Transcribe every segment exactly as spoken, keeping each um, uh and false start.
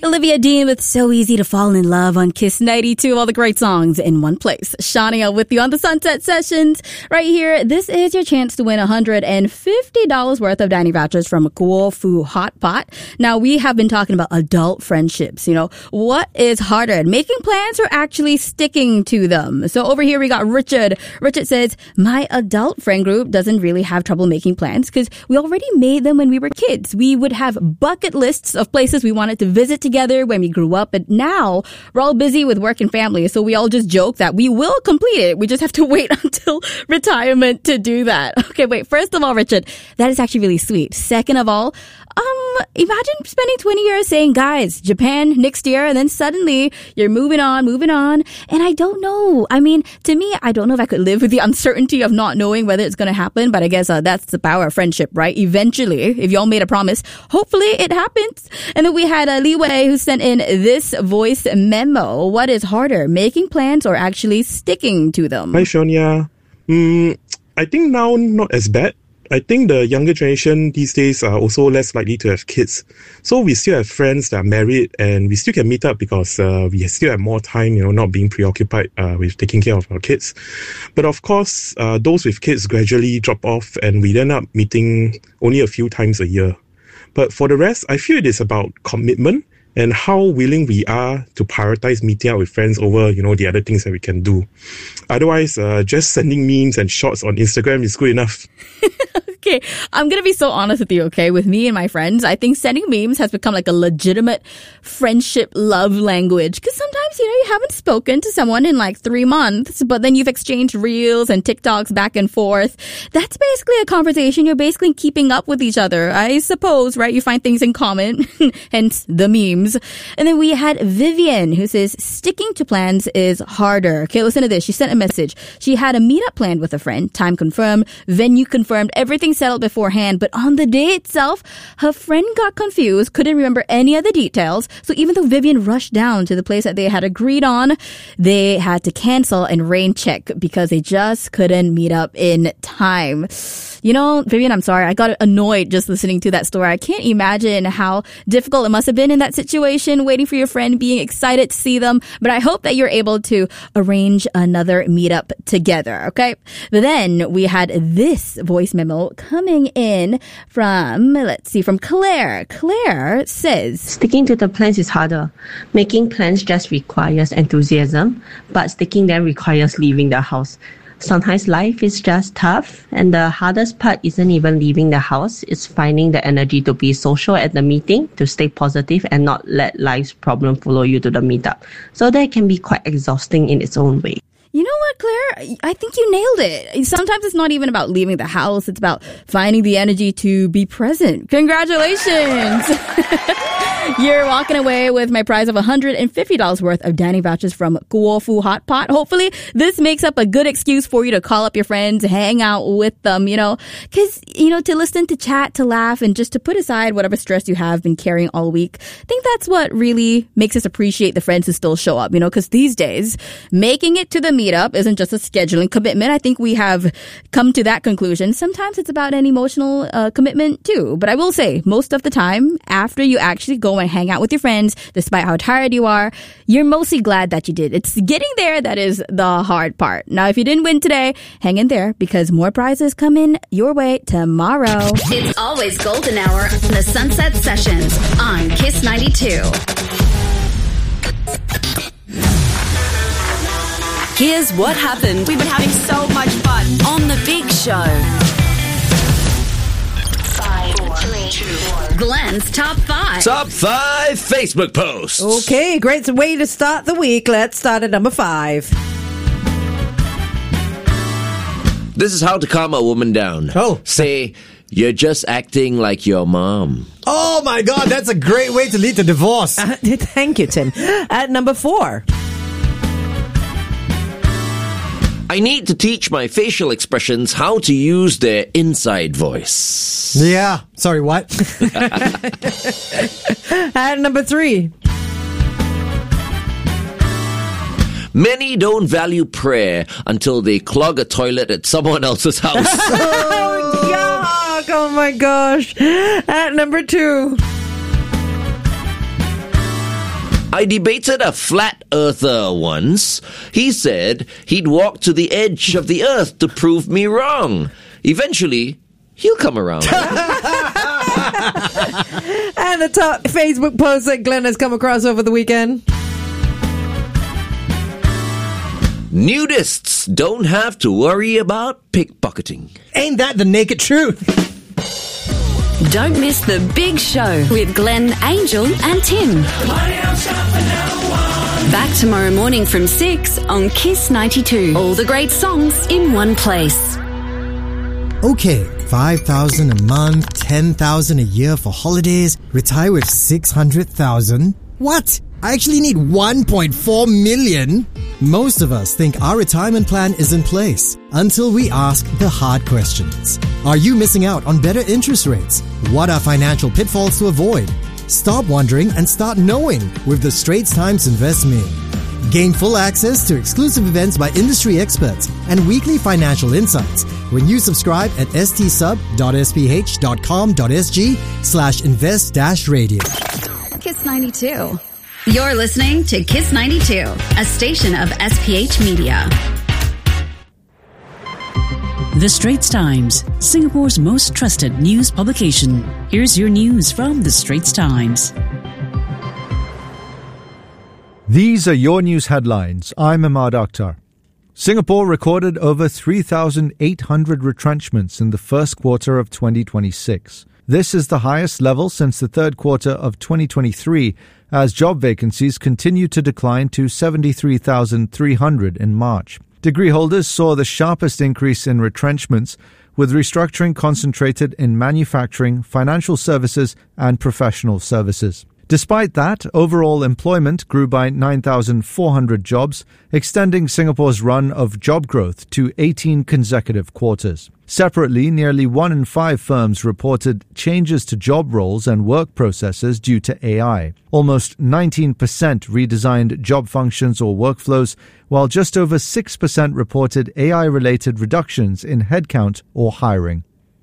Olivia Dean with So Easy to Fall in Love on Kiss ninety-two. All the great songs in one place. Shania with you on the Sunset Sessions. Right here, this is your chance to win one hundred fifty dollars worth of dining vouchers from Guo Fu Hot Pot. Now, we have been talking about adult friendships. You know, what is harder, making plans or actually sticking to them? So over here, we got Richard. Richard says, my adult friend group doesn't really have trouble making plans because we already made them when we were kids. We would have bucket lists of places we wanted to visit together when we grew up, but now we're all busy with work and family, so we all just joke that we will complete it. We just have to wait until retirement to do that. Okay, wait. First of all, Richard, that is actually really sweet. Second of all, um, imagine spending twenty years saying, guys, Japan next year, and then suddenly you're moving on, moving on. And I don't know. I mean, to me, I don't know if I could live with the uncertainty of not knowing whether it's going to happen, but I guess uh, that's the power of friendship, right? Eventually, if y'all made a promise, hopefully it happens. And then we had uh, Li Wei who sent in this voice memo. What is harder, making plans or actually sticking to them? Hi, Shania. Mm, I think now not as bad. I think the younger generation these days are also less likely to have kids. So we still have friends that are married and we still can meet up because uh, we still have more time, you know, not being preoccupied uh, with taking care of our kids. But of course, uh, those with kids gradually drop off and we end up meeting only a few times a year. But for the rest, I feel it is about commitment and how willing we are to prioritize meeting out with friends over, you know, the other things that we can do. Otherwise, uh, just sending memes and shots on Instagram is good enough. Okay, I'm going to be so honest with you, okay? With me and my friends, I think sending memes has become like a legitimate friendship love language. Because sometimes, you know, you haven't spoken to someone in like three months, but then you've exchanged reels and TikToks back and forth. That's basically a conversation. You're basically keeping up with each other, I suppose, right? You find things in common, hence the memes. And then we had Vivian who says, sticking to plans is harder. Okay, listen to this. She sent a message. She had a meetup planned with a friend, time confirmed, venue confirmed, everything settled beforehand. But on the day itself, her friend got confused, couldn't remember any of the details. So even though Vivian rushed down to the place that they had agreed on, they had to cancel and rain check because they just couldn't meet up in time. You know, Vivian, I'm sorry. I got annoyed just listening to that story. I can't imagine how difficult it must have been in that situation, waiting for your friend, being excited to see them. But I hope that you're able to arrange another meetup together, okay? But then we had this voice memo coming in from, let's see, from Claire. Claire says, sticking to the plans is harder. Making plans just requires enthusiasm, but sticking them requires leaving the house. Sometimes life is just tough, and the hardest part isn't even leaving the house. It's finding the energy to be social at the meeting, to stay positive and not let life's problem follow you to the meetup. So that can be quite exhausting in its own way. You know what, Claire? I think you nailed it. Sometimes it's not even about leaving the house. It's about finding the energy to be present. Congratulations. You're walking away with my prize of one hundred fifty dollars worth of dining vouchers from Guo Fu Hot Pot. Hopefully, this makes up a good excuse for you to call up your friends, hang out with them, you know, because, you know, to listen, to chat, to laugh, and just to put aside whatever stress you have been carrying all week. I think that's what really makes us appreciate the friends who still show up, you know, because these days, making it to the meetup isn't just a scheduling commitment. I think we have come to that conclusion. Sometimes it's about an emotional uh, commitment too. But I will say, most of the time, after you actually go and hang out with your friends, despite how tired you are, you're mostly glad that you did. It's getting there that is the hard part. Now, if you didn't win today, hang in there because more prizes come in your way tomorrow. It's always golden hour on the Sunset Sessions on Kiss ninety-two. Here's what happened. We've been having so much fun on The Big Show. Five, four, three, two, one. Glenn's Top five. Top five Facebook posts. Okay, great way to start the week. Let's start at number five. This is how to calm a woman down. Oh. Say, you're just acting like your mom. Oh my God, that's a great way to lead to divorce. Uh, thank you, Tim. At number four. I need to teach my facial expressions how to use their inside voice. Yeah. Sorry, what? At number three. Many don't value prayer until they clog a toilet at someone else's house. Oh, yuck. Oh, my gosh. At number two. I debated a flat earther once. He said he'd walk to the edge of the earth to prove me wrong. Eventually, he'll come around. And the top Facebook post that Glenn has come across over the weekend. Nudists don't have to worry about pickpocketing. Ain't that the naked truth? Don't miss the big show with Glenn, Angel and Tim. Back tomorrow morning from six on Kiss ninety-two. All the great songs in one place. Okay, five thousand a month, ten thousand a year for holidays, retire with six hundred thousand. What? I actually need one point four million? Most of us think our retirement plan is in place until we ask the hard questions. Are you missing out on better interest rates? What are financial pitfalls to avoid? Stop wondering and start knowing with the Straits Times Invest Me. Gain full access to exclusive events by industry experts and weekly financial insights when you subscribe at stsub.sph.com.sg slash invest dash radio. Kiss ninety-two. You're listening to Kiss ninety-two, a station of S P H Media. The Straits Times, Singapore's most trusted news publication. Here's your news from The Straits Times. These are your news headlines. I'm Ahmad Akhtar. Singapore recorded over three thousand eight hundred retrenchments in the first quarter of twenty twenty-six. This is the highest level since the third quarter of twenty twenty-three, as job vacancies continue to decline to seventy-three thousand three hundred in March. Degree holders saw the sharpest increase in retrenchments, with restructuring concentrated in manufacturing, financial services, and professional services. Despite that, overall employment grew by nine thousand four hundred jobs, extending Singapore's run of job growth to eighteen consecutive quarters. Separately, nearly one in five firms reported changes to job roles and work processes due to A I. Almost nineteen percent redesigned job functions or workflows, while just over six percent reported A I-related reductions in headcount or hiring.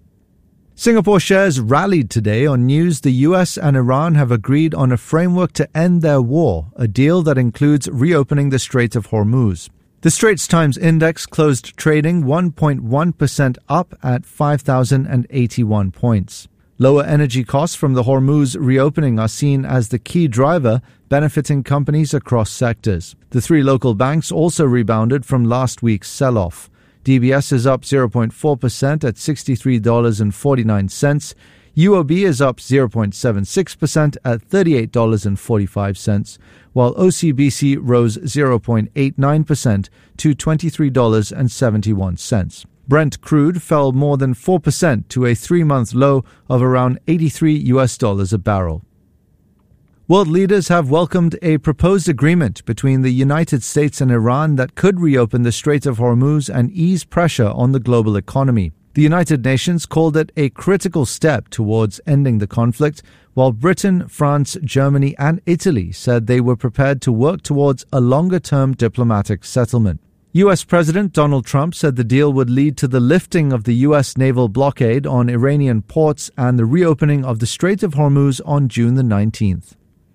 Singapore shares rallied today on news the U S and Iran have agreed on a framework to end their war, a deal that includes reopening the Strait of Hormuz. The Straits Times Index closed trading one point one percent up at five thousand eighty-one points. Lower energy costs from the Hormuz reopening are seen as the key driver, benefiting companies across sectors. The three local banks also rebounded from last week's sell-off. D B S is up zero point four percent at sixty-three dollars and forty-nine cents. U O B is up zero point seven six percent at thirty-eight dollars and forty-five cents, while O C B C rose zero point eight nine percent to twenty-three dollars and seventy-one cents. Brent crude fell more than four percent to a three-month low of around eighty-three U S dollars a barrel. World leaders have welcomed a proposed agreement between the United States and Iran that could reopen the Strait of Hormuz and ease pressure on the global economy. The United Nations called it a critical step towards ending the conflict, while Britain, France, Germany, and Italy said they were prepared to work towards a longer-term diplomatic settlement. U S President Donald Trump said the deal would lead to the lifting of the U S naval blockade on Iranian ports and the reopening of the Strait of Hormuz on June the nineteenth.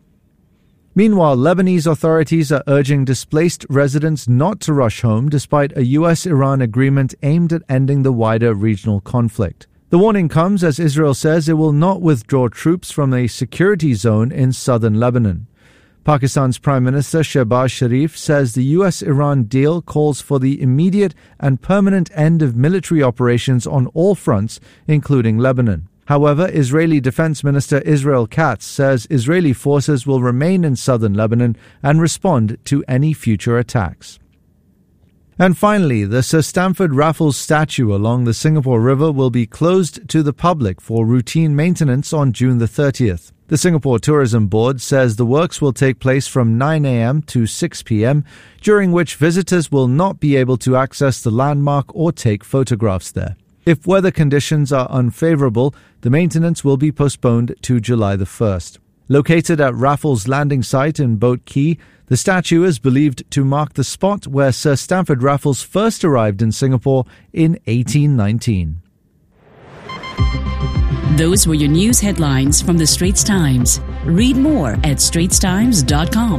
Meanwhile, Lebanese authorities are urging displaced residents not to rush home despite a U S Iran agreement aimed at ending the wider regional conflict. The warning comes as Israel says it will not withdraw troops from a security zone in southern Lebanon. Pakistan's Prime Minister Shehbaz Sharif says the U S Iran deal calls for the immediate and permanent end of military operations on all fronts, including Lebanon. However, Israeli Defense Minister Israel Katz says Israeli forces will remain in southern Lebanon and respond to any future attacks. And finally, the Sir Stamford Raffles statue along the Singapore River will be closed to the public for routine maintenance on June the thirtieth. The Singapore Tourism Board says the works will take place from nine a.m. to six p.m., during which visitors will not be able to access the landmark or take photographs there. If weather conditions are unfavorable, the maintenance will be postponed to July the first. Located at Raffles Landing Site in Boat Quay, the statue is believed to mark the spot where Sir Stamford Raffles first arrived in Singapore in eighteen nineteen. Those were your news headlines from the Straits Times. Read more at straits times dot com.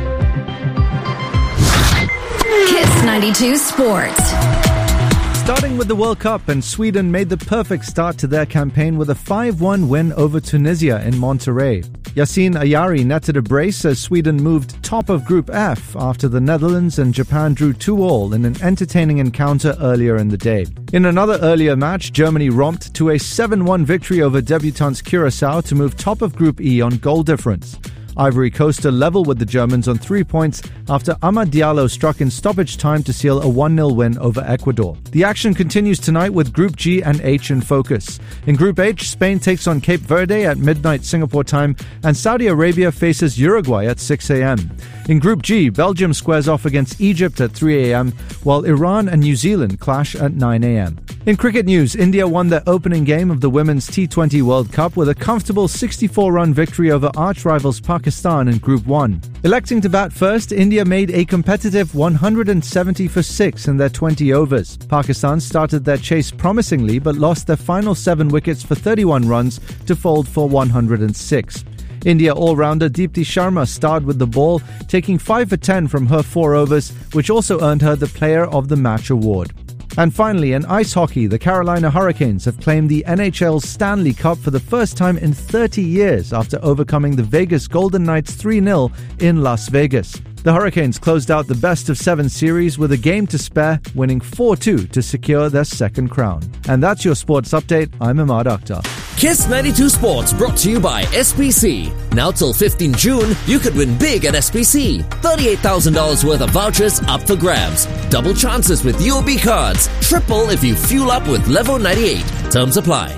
Kiss ninety-two Sports. Starting with the World Cup, and Sweden made the perfect start to their campaign with a five one win over Tunisia in Monterrey. Yassine Ayari netted a brace as Sweden moved top of Group F after the Netherlands and Japan drew two all in an entertaining encounter earlier in the day. In another earlier match, Germany romped to a seven one victory over debutants Curaçao to move top of Group E on goal difference. Ivory Coast are level with the Germans on three points after Amad Diallo struck in stoppage time to seal a one nil win over Ecuador. The action continues tonight with Group G and H in focus. In Group H, Spain takes on Cape Verde at midnight Singapore time, and Saudi Arabia faces Uruguay at six a.m. In Group G, Belgium squares off against Egypt at three a.m., while Iran and New Zealand clash at nine a.m. In cricket news, India won their opening game of the Women's T twenty World Cup with a comfortable sixty-four run victory over arch-rivals Pakistan in Group one. Electing to bat first, India made a competitive one hundred seventy for six in their twenty overs. Pakistan started their chase promisingly but lost their final seven wickets for thirty-one runs to fold for one hundred six. India all-rounder Deepti Sharma starred with the ball, taking five for ten from her four overs, which also earned her the Player of the Match award. And finally, in ice hockey, the Carolina Hurricanes have claimed the N H L's Stanley Cup for the first time in thirty years after overcoming the Vegas Golden Knights three nil in Las Vegas. The Hurricanes closed out the best of seven series with a game to spare, winning four two to secure their second crown. And that's your sports update. I'm Imad Akhtar. Kiss ninety-two Sports brought to you by S P C. Now till fifteenth June, you could win big at S P C. thirty-eight thousand dollars worth of vouchers up for grabs. Double chances with U O B cards. Triple if you fuel up with Level ninety-eight. Terms apply.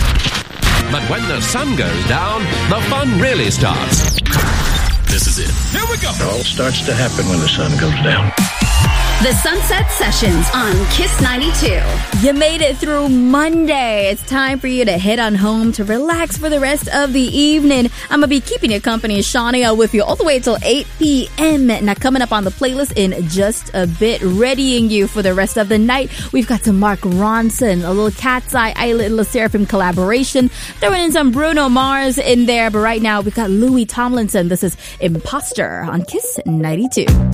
But when the sun goes down, the fun really starts. This is it. Here we go. It all starts to happen when the sun goes down. The Sunset Sessions on Kiss ninety-two. You made it through Monday. It's time for you to head on home to relax for the rest of the evening. I'm going to be keeping you company, Shania, with you all the way till eight p.m. Now, coming up on the playlist in just a bit, readying you for the rest of the night, we've got some Mark Ronson, a little Cat's Eye Island La Seraphim collaboration, throwing in some Bruno Mars in there. But right now, we've got Louis Tomlinson. This is Imposter on Kiss ninety-two.